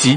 鸡。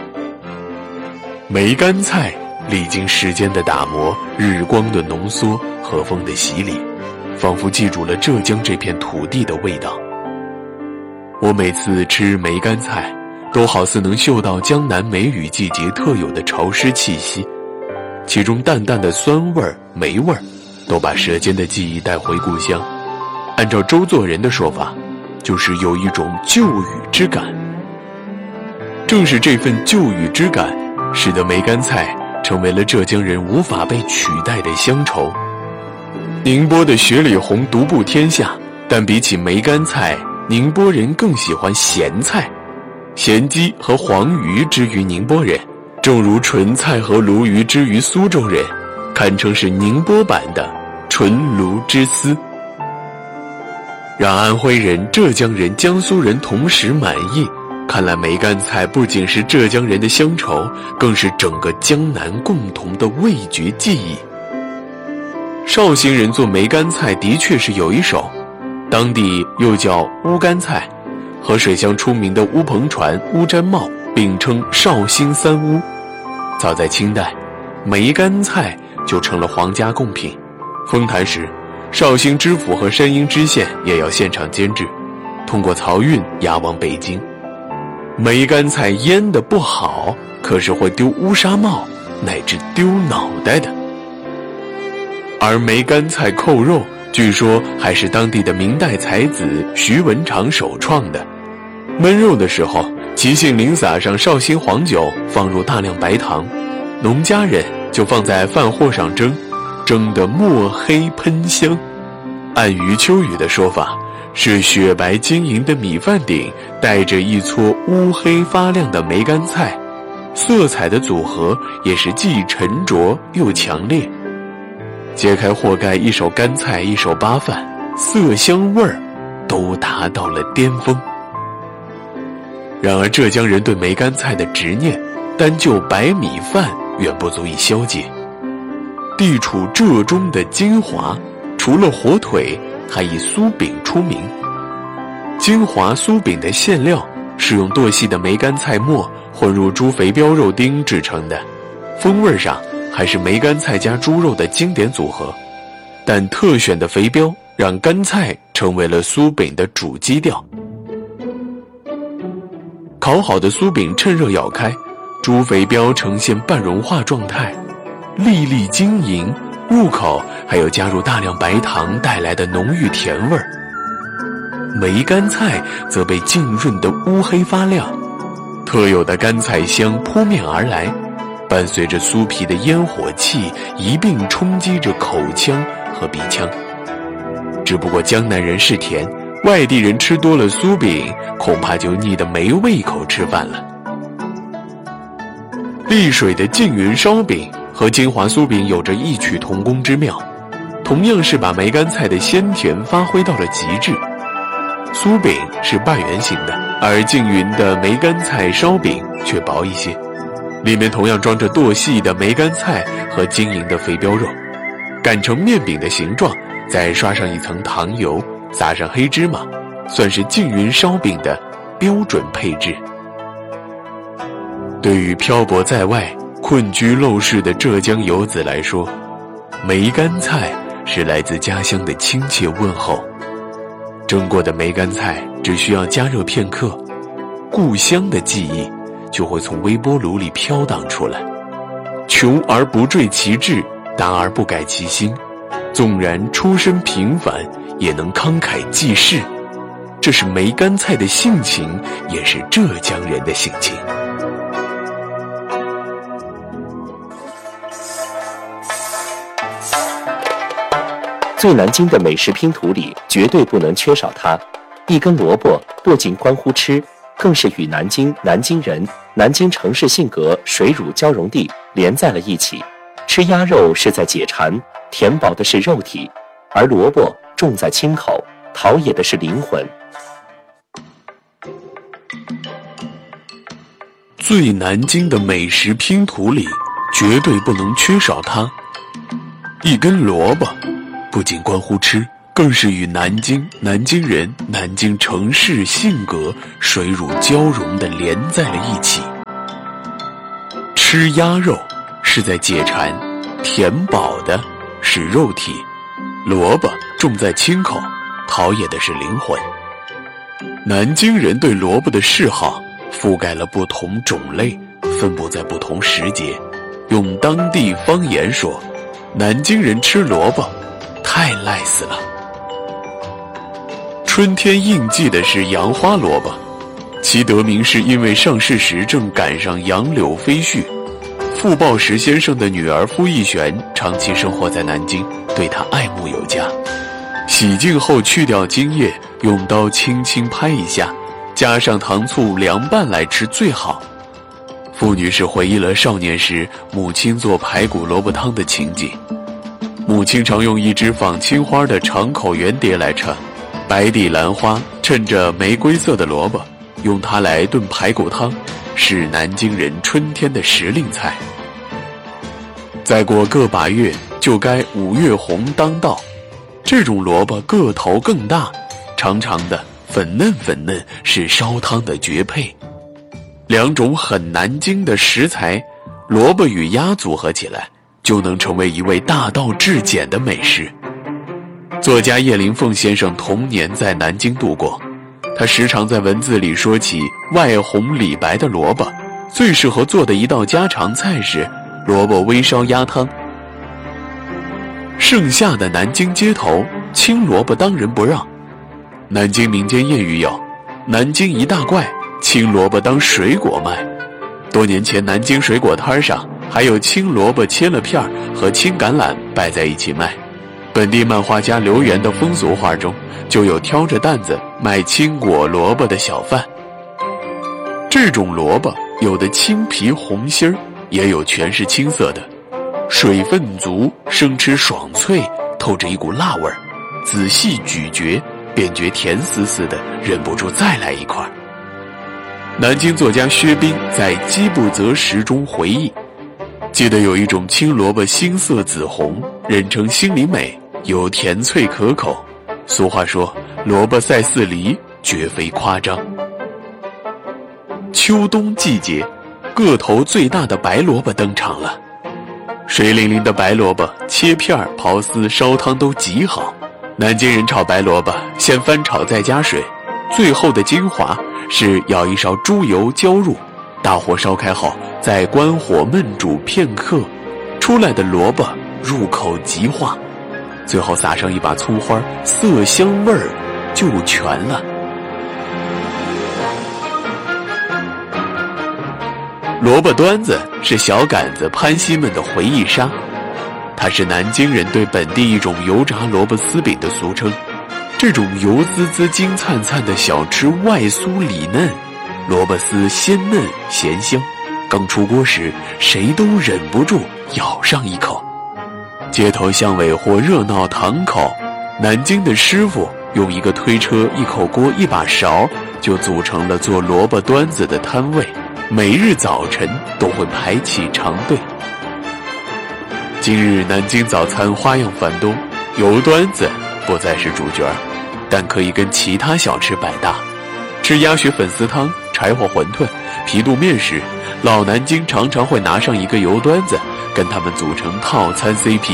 梅干菜历经时间的打磨，日光的浓缩，和风的洗礼，仿佛记住了浙江这片土地的味道。我每次吃梅干菜，都好似能嗅到江南梅雨季节特有的潮湿气息，其中淡淡的酸味儿、梅味儿，都把舌尖的记忆带回故乡。按照周作人的说法，就是有一种旧雨之感。正是这份旧雨之感，使得梅干菜成为了浙江人无法被取代的乡愁。宁波的雪里红独步天下，但比起梅干菜，宁波人更喜欢咸菜。咸鸡和黄鱼之于宁波人，正如纯菜和鲈鱼之于苏州人，堪称是宁波版的纯鲈之丝。让安徽人、浙江人、江苏人同时满意，看来梅干菜不仅是浙江人的乡愁，更是整个江南共同的味觉记忆。绍兴人做梅干菜的确是有一手，当地又叫乌干菜，和水乡出名的乌篷船、乌毡帽并称绍兴三乌。早在清代，梅干菜就成了皇家贡品，封坛时绍兴知府和山阴知县也要现场监制，通过漕运押往北京。梅干菜腌得不好，可是会丢乌纱帽乃至丢脑袋的。而梅干菜扣肉，据说还是当地的明代才子徐文长首创的。焖肉的时候，即兴淋洒上绍兴黄酒，放入大量白糖，农家人就放在饭货上蒸，蒸得墨黑喷香。按余秋雨的说法，是雪白晶莹的米饭顶带着一撮乌黑发亮的梅干菜，色彩的组合也是既沉着又强烈。揭开货盖，一手干菜一手八饭，色香味儿都达到了巅峰。然而浙江人对梅干菜的执念，单就白米饭远不足以消解。地处浙中的金华，除了火腿，还以酥饼出名。金华酥饼的馅料是用剁细的梅干菜末混入猪肥膘肉丁制成的，风味上还是梅干菜加猪肉的经典组合，但特选的肥膘让干菜成为了酥饼的主基调。烤好的酥饼趁热咬开，猪肥膘呈现半融化状态，粒粒晶莹，入口还有加入大量白糖带来的浓郁甜味儿。梅干菜则被浸润得乌黑发亮，特有的干菜香扑面而来，伴随着酥皮的烟火气一并冲击着口腔和鼻腔。只不过江南人是甜，外地人吃多了酥饼，恐怕就腻得没胃口吃饭了。丽水的缙云烧饼和金华酥饼有着异曲同工之妙，同样是把梅干菜的鲜甜发挥到了极致。酥饼是半圆形的，而缙云的梅干菜烧饼却薄一些，里面同样装着剁细的梅干菜和晶莹的肥膘肉，擀成面饼的形状，再刷上一层糖油，撒上黑芝麻，算是缙云烧饼的标准配置。对于漂泊在外、困居陋室的浙江游子来说，梅干菜是来自家乡的亲切问候。蒸过的梅干菜只需要加热片刻，故乡的记忆就会从微波炉里飘荡出来。穷而不坠其志，达而不改其心，纵然出身平凡，也能慷慨济世。这是梅干菜的性情，也是浙江人的性情。 最南京的美食拼图里绝对不能缺少它。一根萝卜不仅关乎吃，更是与南京、南京人、南京城市性格水乳交融地连在了一起。吃鸭肉是在解馋，填饱的是肉体，而萝卜重在清口，陶冶的是灵魂。 最南京的美食拼图里绝对不能缺少它。一根萝卜不仅关乎吃，更是与南京、南京人、南京城市性格水乳交融地连在了一起。 吃鸭肉是在解馋，填饱的是肉体，萝卜重在清口，陶冶的是灵魂。南京人对萝卜的嗜好覆盖了不同种类，分布在不同时节。用当地方言说，南京人吃萝卜太赖死了。春天应季的是杨花萝卜，其得名是因为上市时正赶上杨柳飞絮。傅抱石先生的女儿傅义璇长期生活在南京，对他爱慕有加。洗净后去掉茎叶，用刀轻轻拍一下，加上糖醋凉拌来吃最好。傅女士回忆了少年时母亲做排骨萝卜汤的情景。母亲常用一只仿青花的长口圆碟来盛，白底兰花衬着玫瑰色的萝卜，用它来炖排骨汤，是南京人春天的时令菜。再过个把月就该五月红当道，这种萝卜个头更大，长长的，粉嫩粉嫩，是烧汤的绝配。两种很南京的食材，萝卜与鸭组合起来，就能成为一味大道至简的美食。作家叶灵凤先生童年在南京度过，他时常在文字里说起外红里白的萝卜，最适合做的一道家常菜是萝卜煨烧鸭汤。盛夏的南京街头，青萝卜当仁不让。南京民间谚语有南京一大怪，青萝卜当水果卖。多年前南京水果摊上还有青萝卜切了片和青橄榄摆在一起卖。本地漫画家刘源的风俗画中就有挑着担子卖青果萝卜的小贩。这种萝卜有的青皮红心儿，也有全是青色的，水分足，生吃爽脆，透着一股辣味儿，仔细咀嚼便觉甜丝丝的，忍不住再来一块。南京作家薛冰在《饥不择食》中回忆，记得有一种青萝卜星色紫红，人称心里美，有甜脆可口。俗话说萝卜赛似梨，绝非夸张。秋冬季节，个头最大的白萝卜登场了。水灵灵的白萝卜，切片刨丝烧汤都极好。南京人炒白萝卜，先翻炒再加水，最后的精华是舀一勺猪油浇入，大火烧开后再关火焖煮片刻，出来的萝卜入口即化，最后撒上一把葱花，色香味儿就全了。萝卜端子是小杆子潘西们的回忆杀，它是南京人对本地一种油炸萝卜丝饼的俗称。这种油滋滋金灿灿的小吃外酥里嫩，萝卜丝鲜嫩咸香，刚出锅时谁都忍不住咬上一口。街头巷尾或热闹堂口，南京的师傅用一个推车、一口锅、一把勺，就组成了做萝卜端子的摊位，每日早晨都会排起长队。今日南京早餐花样繁多，油端子不再是主角，但可以跟其他小吃百搭。吃鸭血粉丝汤、柴火馄饨、皮肚面时，老南京常常会拿上一个油端子，跟他们组成套餐 CP。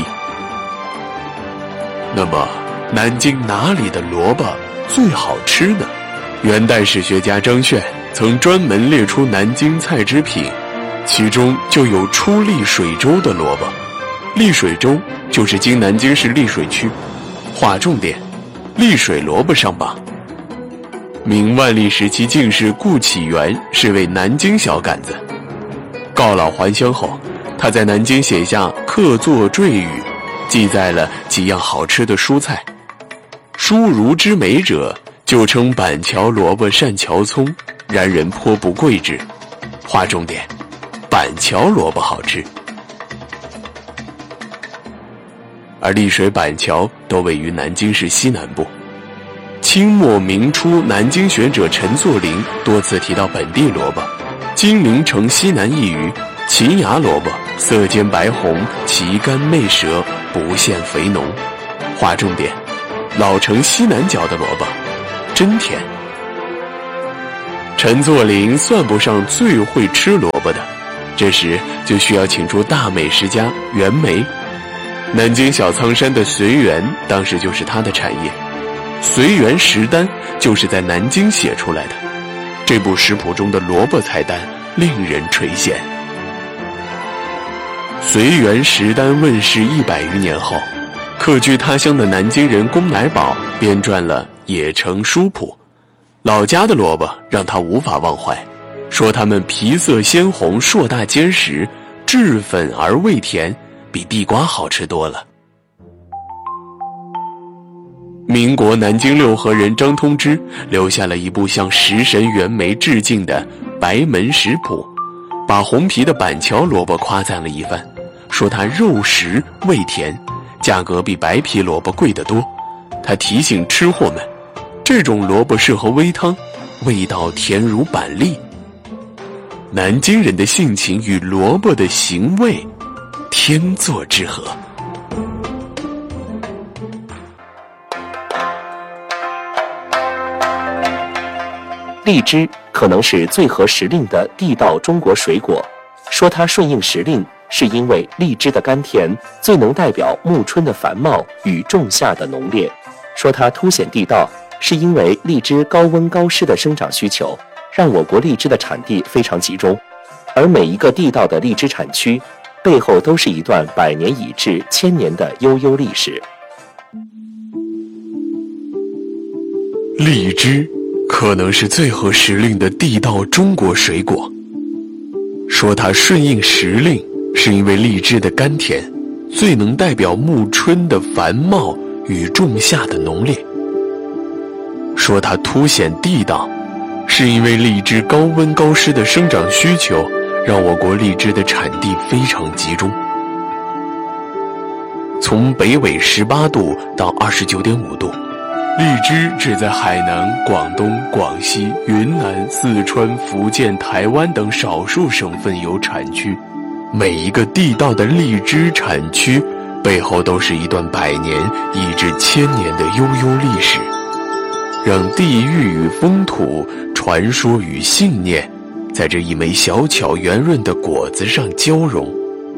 那么南京哪里的萝卜最好吃呢？元代史学家张炫曾专门列出南京菜之品，其中就有出丽水州的萝卜。丽水州就是今南京市丽水区。划重点，丽水萝卜上榜。明万历时期进士顾启元是位南京小杆子，告老还乡后，他在南京写下客作赘语，记载了几样好吃的蔬菜。书如之美者，就称板桥萝卜善乔葱，然人颇不贵之。划重点，板桥萝卜好吃。而丽水板桥都位于南京市西南部。清末明初南京学者陈作霖多次提到本地萝卜，金陵城西南一隅，秦芽萝卜色尖白红，其干媚舌，不现肥浓。划重点，老城西南角的萝卜真甜。陈作霖算不上最会吃萝卜的， 这时就需要请出大美食家袁枚。南京小仓山的随园当时就是他的产业，随园食单就是在南京写出来的。这部食谱中的萝卜菜单令人垂涎。随园食单问世100余年后，客居他乡的南京人龚乃宝编撰了《野城书谱》，老家的萝卜让他无法忘怀，说它们皮色鲜红，硕大坚实，质粉而味甜，比地瓜好吃多了。民国南京六合人张通之留下了一部向食神袁枚致敬的《白门食谱》，把红皮的板桥萝卜夸赞了一番，说它肉实味甜，价格比白皮萝卜贵得多。他提醒吃货们，这种萝卜适合煨汤，味道甜如板栗。南京人的性情与萝卜的形味天作之合。 荔枝可能是最合时令的地道中国水果，说它顺应时令，是因为荔枝的甘甜最能代表暮春的繁茂与仲夏的浓烈；说它凸显地道，是因为荔枝高温高湿的生长需求，让我国荔枝的产地非常集中。而每一个地道的荔枝产区，背后都是一段100年以至1000年的悠悠历史。 荔枝可能是最合时令的地道中国水果。说它顺应时令，是因为荔枝的甘甜最能代表暮春的繁茂与仲夏的浓烈。说它凸显地道，是因为荔枝高温高湿的生长需求，让我国荔枝的产地非常集中。从北纬18度到29.5度，荔枝只在海南、广东、广西、云南、四川、福建、台湾等少数省份有产区。每一个地道的荔枝产区背后都是一段100年以至1000年的悠悠历史，让地域与风土、传说与信念在这一枚小巧圆润的果子上交融。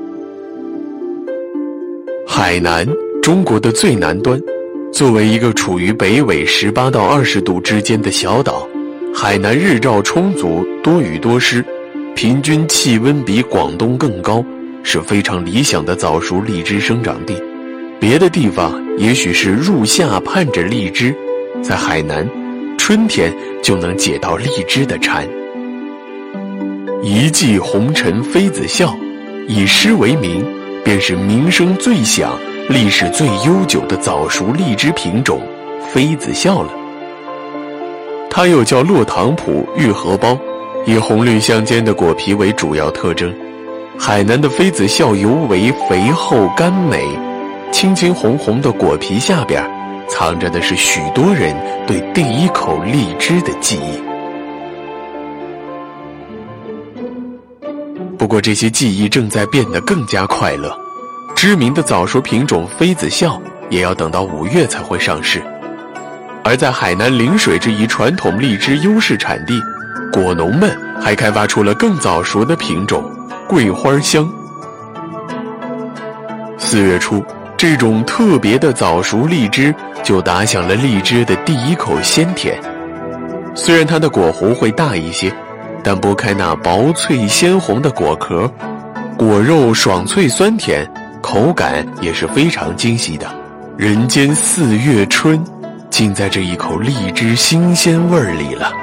海南，中国的最南端，作为一个处于北纬18到20度之间的小岛，海南日照充足，多雨多湿，平均气温比广东更高，是非常理想的早熟荔枝生长地。别的地方也许是入夏盼着荔枝，在海南，春天就能解到荔枝的馋。一骑红尘妃子笑，以诗为名，便是名声最响、历史最悠久的早熟荔枝品种妃子笑了。它又叫落糖埔玉荷包，以红绿相间的果皮为主要特征。海南的妃子笑尤为肥厚甘美，青青红红的果皮下边藏着的是许多人对第一口荔枝的记忆。不过这些记忆正在变得更加快乐，知名的早熟品种妃子笑也要等到5月才会上市。而在海南陵水这一传统荔枝优势产地，果农们还开发出了更早熟的品种桂花香。4月初，这种特别的早熟荔枝就打响了荔枝的第一口鲜甜。虽然它的果核会大一些，但剥开那薄脆鲜红的果壳，果肉爽脆酸甜，口感也是非常精细的。人间4月春，尽在这一口荔枝新鲜味儿里了。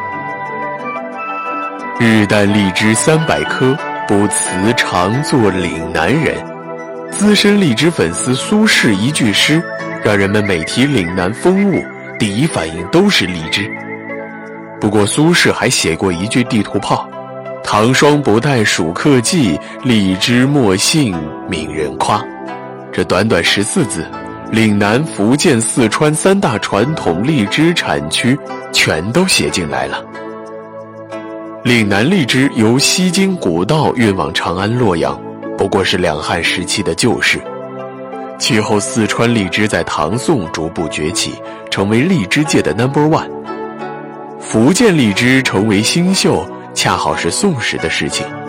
日啖荔枝300颗，不辞常作岭南人。资深荔枝粉丝苏轼一句诗，让人们每提岭南风物，第一反应都是荔枝。不过苏轼还写过一句地图炮：糖霜不待暑客季，荔枝莫信名人夸。这短短14字，岭南、福建、四川3大传统荔枝产区全都写进来了。岭南荔枝由西京古道运往长安、洛阳，不过是两汉时期的旧事。其后四川荔枝在唐宋逐步崛起，成为荔枝界的 No.1。福建荔枝成为新秀，恰好是宋时的事情。